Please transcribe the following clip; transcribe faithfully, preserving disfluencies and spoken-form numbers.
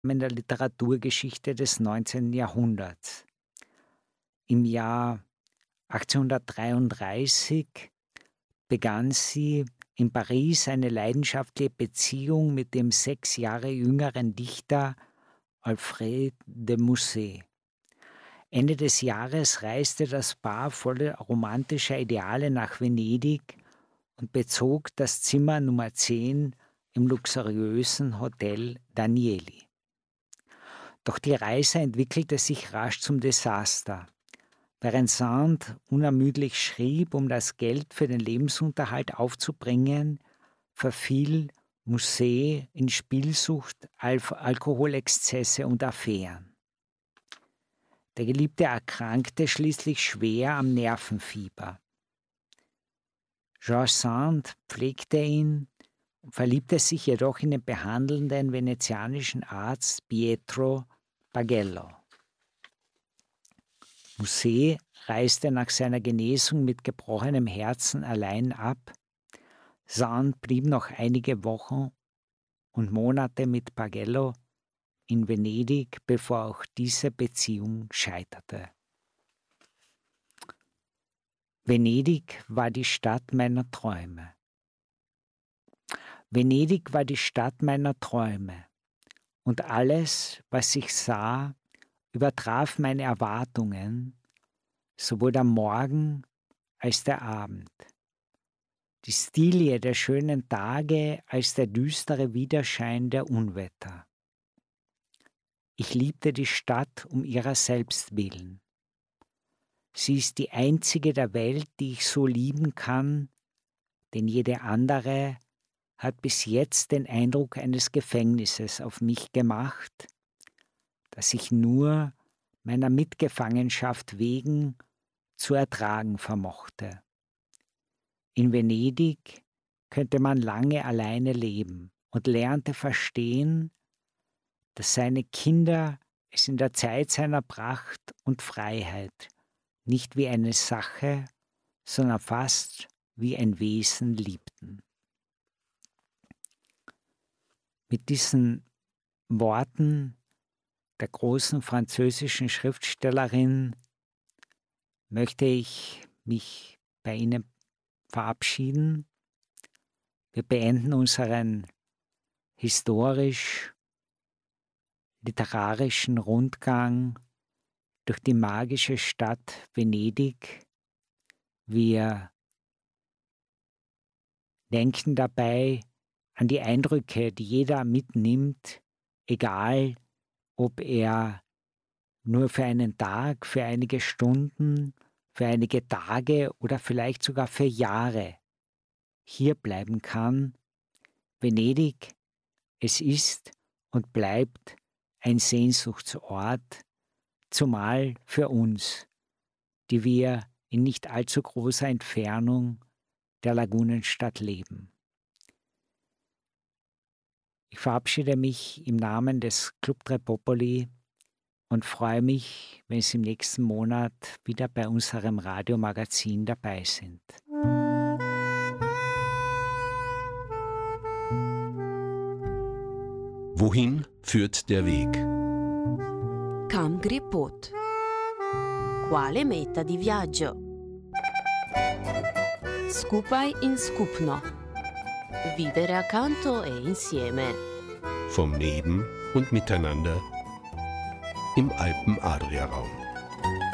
in der Literaturgeschichte des neunzehnten Jahrhunderts. Im Jahr achtzehnhundertdreiunddreißig begann sie in Paris eine leidenschaftliche Beziehung mit dem sechs Jahre jüngeren Dichter Alfred de Musset. Ende des Jahres reiste das Paar voller romantischer Ideale nach Venedig und bezog das Zimmer Nummer zehn im luxuriösen Hotel Danieli. Doch die Reise entwickelte sich rasch zum Desaster. Während Sand unermüdlich schrieb, um das Geld für den Lebensunterhalt aufzubringen, verfiel Musset in Spielsucht, Al- Alkoholexzesse und Affären. Der Geliebte erkrankte schließlich schwer am Nervenfieber. Georges Sand pflegte ihn, verliebte sich jedoch in den behandelnden venezianischen Arzt Pietro Pagello. Musset reiste nach seiner Genesung mit gebrochenem Herzen allein ab. Sand blieb noch einige Wochen und Monate mit Pagello in Venedig, bevor auch diese Beziehung scheiterte. Venedig war die Stadt meiner Träume. Venedig war die Stadt meiner Träume, und alles, was ich sah, übertraf meine Erwartungen, sowohl der Morgen als der Abend. Die Stilie der schönen Tage als der düstere Widerschein der Unwetter. Ich liebte die Stadt um ihrer selbst willen. Sie ist die einzige der Welt, die ich so lieben kann, denn jede andere hat bis jetzt den Eindruck eines Gefängnisses auf mich gemacht, das ich nur meiner Mitgefangenschaft wegen zu ertragen vermochte. In Venedig könnte man lange alleine leben und lernte verstehen, dass seine Kinder es in der Zeit seiner Pracht und Freiheit nicht wie eine Sache, sondern fast wie ein Wesen liebten. Mit diesen Worten der großen französischen Schriftstellerin möchte ich mich bei Ihnen verabschieden. Wir beenden unseren historisch-literarischen Rundgang durch die magische Stadt Venedig. Wir denken dabei an die Eindrücke, die jeder mitnimmt, egal ob er nur für einen Tag, für einige Stunden, für einige Tage oder vielleicht sogar für Jahre hier bleiben kann. Venedig, es ist und bleibt ein Sehnsuchtsort, zumal für uns, die wir in nicht allzu großer Entfernung der Lagunenstadt leben. Ich verabschiede mich im Namen des Club Tre Popoli und freue mich, wenn Sie im nächsten Monat wieder bei unserem Radiomagazin dabei sind. Wohin führt der Weg? Kam gre pot? Quale meta di viaggio? Skupaj in skupno. Vivere accanto e insieme. Vom Neben und Miteinander im Alpen-Adria-Raum.